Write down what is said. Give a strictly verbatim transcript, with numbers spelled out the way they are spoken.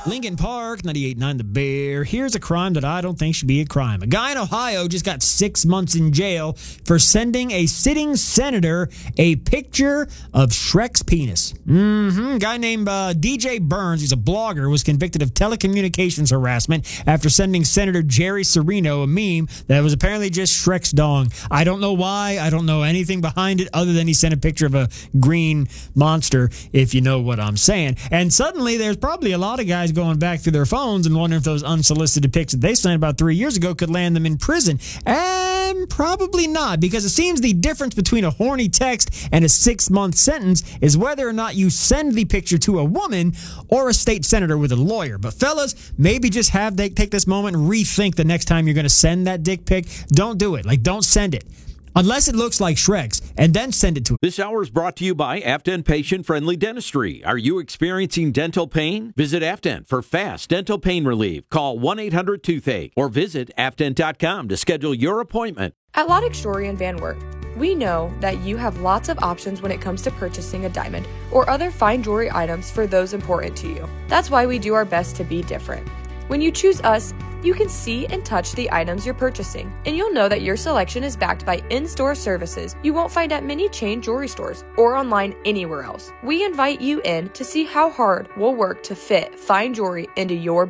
Lincoln Park, ninety-eight point nine The Bear. Here's a crime that I don't think should be a crime. A guy in Ohio just got six months in jail for sending a sitting senator a picture of Shrek's penis. Mm-hmm. Guy named uh, D J Burns, he's a blogger, was convicted of telecommunications harassment after sending Senator Jerry Serino a meme that was apparently just Shrek's dong. I don't know why. I don't know anything behind it other than he sent a picture of a green monster, if you know what I'm saying. And suddenly there's probably a lot of guys going back through their phones and wondering if those unsolicited pics that they sent about three years ago could land them in prison. And probably not, because it seems the difference between a horny text and a six-month sentence is whether or not you send the picture to a woman or a state senator with a lawyer. But fellas, maybe just have they take this moment and rethink the next time you're going to send that dick pic. Don't do it. Like, don't send it. Unless it looks like Shrek's, and then send it to him. This hour is brought to you by Afton Patient Friendly Dentistry. Are you experiencing dental pain? Visit Afton for fast dental pain relief. Call one eight hundred toothache or visit afton dot com to schedule your appointment. At Lottix Jewelry in Van Wert, we know that you have lots of options when it comes to purchasing a diamond or other fine jewelry items for those important to you. That's why we do our best to be different. When you choose us, you can see and touch the items you're purchasing, and you'll know that your selection is backed by in-store services you won't find at many chain jewelry stores or online anywhere else. We invite you in to see how hard we'll work to fit fine jewelry into your